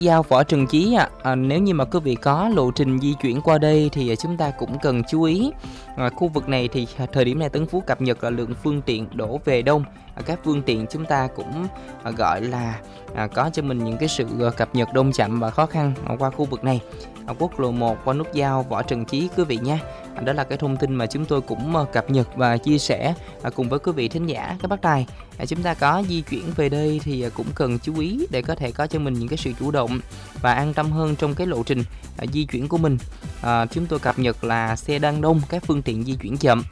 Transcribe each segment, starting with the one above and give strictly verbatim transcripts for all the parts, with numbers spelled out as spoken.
Giao Võ Trần Chí ạ, à, nếu như mà quý vị có lộ trình di chuyển qua đây thì chúng ta cũng cần chú ý. À, khu vực này thì thời điểm này Tân Phú cập nhật là lượng phương tiện đổ về đông. À, các phương tiện chúng ta cũng à, gọi là à, có cho mình những cái sự cập nhật đông chậm và khó khăn à, qua khu vực này. À, quốc lộ một qua nút giao Võ Trần Chí quý vị nha. À, đó là cái thông tin mà chúng tôi cũng uh, cập nhật và chia sẻ à, cùng với quý vị thính giả các bác tài. À, chúng ta có di chuyển về đây thì uh, cũng cần chú ý để có thể có cho mình những cái sự chủ động và an tâm hơn trong cái lộ trình uh, di chuyển của mình. À, chúng tôi cập nhật là xe đang đông, các phương tiện di chuyển chậm.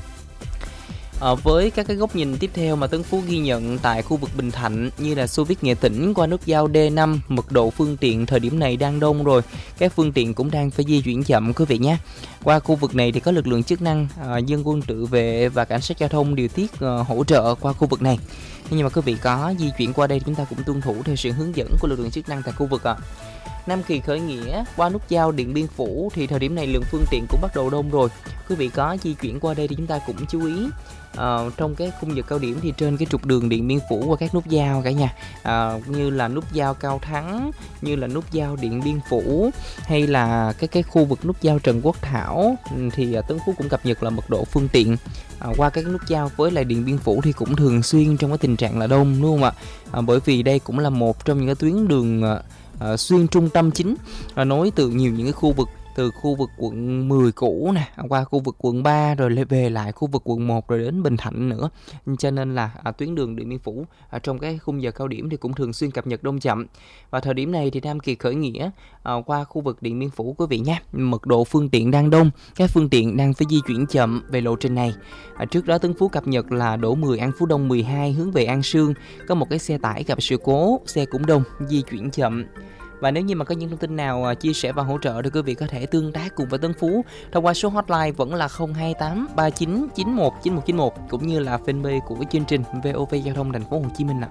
À, với các cái góc nhìn tiếp theo mà Tấn Phú ghi nhận tại khu vực Bình Thạnh như là Xô Viết Nghệ Tĩnh qua nút giao D năm, mật độ phương tiện thời điểm này đang đông rồi, các phương tiện cũng đang phải di chuyển chậm quý vị nhé. Qua khu vực này thì có lực lượng chức năng, à, dân quân tự vệ và cảnh sát giao thông điều tiết à, hỗ trợ qua khu vực này. Nhưng mà quý vị có di chuyển qua đây chúng ta cũng tuân thủ theo sự hướng dẫn của lực lượng chức năng tại khu vực ạ. À. Nam Kỳ Khởi Nghĩa qua nút giao Điện Biên Phủ thì thời điểm này lượng phương tiện cũng bắt đầu đông rồi. Quý vị có di chuyển qua đây thì chúng ta cũng chú ý uh, trong cái khung giờ cao điểm thì trên cái trục đường Điện Biên Phủ và các nút giao cả nhà, uh, như là nút giao Cao Thắng, như là nút giao Điện Biên Phủ hay là cái cái khu vực nút giao Trần Quốc Thảo thì uh, Tấn Phú cũng cập nhật là mật độ phương tiện uh, qua các nút giao với lại Điện Biên Phủ thì cũng thường xuyên trong cái tình trạng là đông, đúng không ạ? Uh, bởi vì đây cũng là một trong những cái tuyến đường uh, Uh, xuyên trung tâm chính, uh, nối từ nhiều những cái khu vực, từ khu vực quận mười cũ nè qua khu vực quận ba rồi lại về lại khu vực quận một rồi đến Bình Thạnh nữa, cho nên là à, tuyến đường Điện Biên Phủ à, trong cái khung giờ cao điểm thì cũng thường xuyên cập nhật đông chậm. Và thời điểm này thì Nam Kỳ Khởi Nghĩa à, qua khu vực Điện Biên Phủ quý vị nhé, mật độ phương tiện đang đông, các phương tiện đang phải di chuyển chậm về lộ trình này. À, trước đó Tấn Phú cập nhật là đổ mười An Phú Đông mười hai hướng về An Sương, có một cái xe tải gặp sự cố, xe cũng đông, di chuyển chậm. Và nếu như mà có những thông tin nào chia sẻ và hỗ trợ thì quý vị có thể tương tác cùng với Tấn Phú thông qua số hotline vẫn là không hai tám ba chín chín một chín một chín một cũng như là fanpage của chương trình vê o vê Giao thông Thành phố Hồ Chí Minh ạ.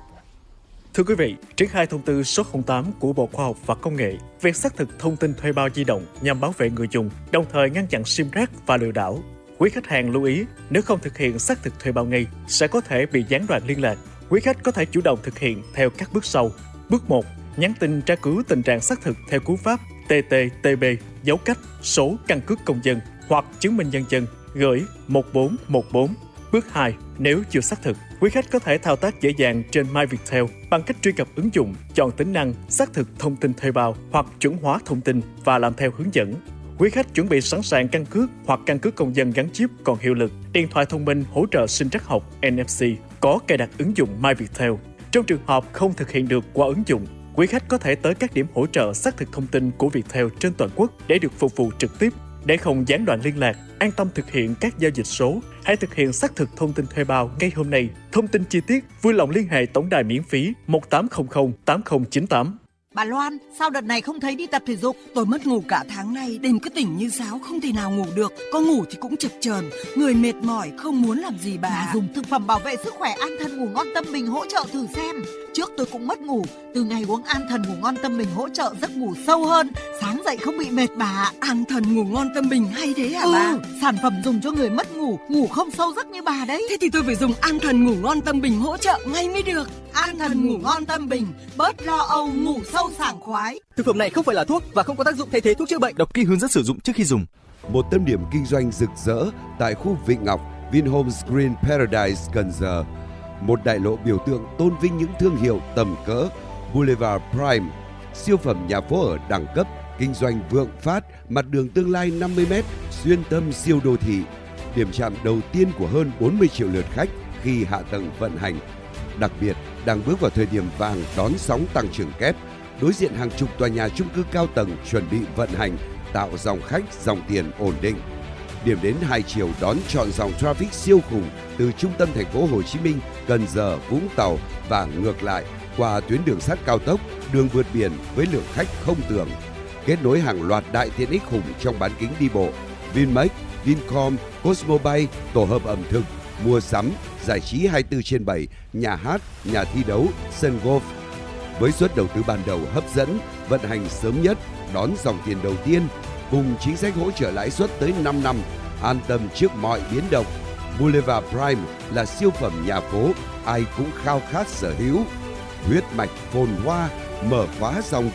Thưa quý vị, triển khai thông tư số không tám của Bộ Khoa học và Công nghệ về xác thực thông tin thuê bao di động nhằm bảo vệ người dùng, đồng thời ngăn chặn sim rác và lừa đảo. Quý khách hàng lưu ý, nếu không thực hiện xác thực thuê bao ngay sẽ có thể bị gián đoạn liên lạc. Quý khách có thể chủ động thực hiện theo các bước sau. Bước một. Nhắn tin tra cứu tình trạng xác thực theo cú pháp tê tê tê bê dấu cách số căn cước công dân hoặc chứng minh nhân dân gửi một bốn một bốn. Bước hai. Nếu chưa xác thực, quý khách có thể thao tác dễ dàng trên MyViettel bằng cách truy cập ứng dụng, chọn tính năng xác thực thông tin thuê bao hoặc chuẩn hóa thông tin và làm theo hướng dẫn. Quý khách chuẩn bị sẵn sàng căn cước hoặc căn cước công dân gắn chip còn hiệu lực, điện thoại thông minh hỗ trợ sinh trắc học en ép xê, có cài đặt ứng dụng MyViettel. Trong trường hợp không thực hiện được qua ứng dụng, quý khách có thể tới các điểm hỗ trợ xác thực thông tin của Viettel trên toàn quốc để được phục vụ trực tiếp. Để không gián đoạn liên lạc, an tâm thực hiện các giao dịch số, hãy thực hiện xác thực thông tin thuê bao ngay hôm nay. Thông tin chi tiết vui lòng liên hệ tổng đài miễn phí một tám không không tám không chín tám. Bà Loan, sao đợt này không thấy đi tập thể dục? Tôi mất ngủ cả tháng nay, đêm cứ tỉnh như sáo, không thể nào ngủ được. Có ngủ thì cũng chập chờn, người mệt mỏi, không muốn làm gì bà. Bà dùng thực phẩm bảo vệ sức khỏe An Thần Ngủ Ngon Tâm Bình hỗ trợ thử xem. Trước tôi cũng mất ngủ, từ ngày uống An Thần Ngủ Ngon Tâm Bình hỗ trợ giấc ngủ sâu hơn, sáng dậy không bị mệt bà. An Thần Ngủ Ngon Tâm Bình hay thế hả ừ, bà? Sản phẩm dùng cho người mất ngủ, ngủ không sâu giấc như bà đấy. Thế thì tôi phải dùng An Thần Ngủ Ngon Tâm Bình hỗ trợ ngay mới được. An Thần Ngủ Ngon Tâm Bình, bớt lo âu, ngủ sâu sảng khoái. Thực phẩm này không phải là thuốc và không có tác dụng thay thế thuốc chữa bệnh. Đọc kỹ hướng dẫn sử dụng trước khi dùng. Một tâm điểm kinh doanh rực rỡ tại khu Vịnh Ngọc, Vinhomes Green Paradise, Cần Giờ. Một đại lộ biểu tượng tôn vinh những thương hiệu tầm cỡ. Boulevard Prime, siêu phẩm nhà phố ở đẳng cấp, kinh doanh vượng phát, mặt đường tương lai năm mươi mét, xuyên tâm siêu đô thị. Điểm chạm đầu tiên của hơn bốn mươi triệu lượt khách khi hạ tầng vận hành. Đặc biệt, đang bước vào thời điểm vàng đón sóng tăng trưởng kép. Đối diện hàng chục tòa nhà chung cư cao tầng chuẩn bị vận hành, tạo dòng khách, dòng tiền ổn định. Điểm đến hai chiều đón trọn dòng traffic siêu khủng từ trung tâm thành phố Hồ Chí Minh, Cần Giờ, Vũng Tàu và ngược lại qua tuyến đường sắt cao tốc, đường vượt biển với lượng khách không tưởng. Kết nối hàng loạt đại tiện ích khủng trong bán kính đi bộ, Vinmec, Vincom, Cosmobay, tổ hợp ẩm thực, mua sắm, giải trí hai mươi bốn trên bảy, nhà hát, nhà thi đấu, sân golf. Với suất đầu tư ban đầu hấp dẫn, vận hành sớm nhất, đón dòng tiền đầu tiên, cùng chính sách hỗ trợ lãi suất tới năm năm, an tâm trước mọi biến động. Boulevard Prime là siêu phẩm nhà phố, ai cũng khao khát sở hữu. Huyết mạch phồn hoa, mở khóa dòng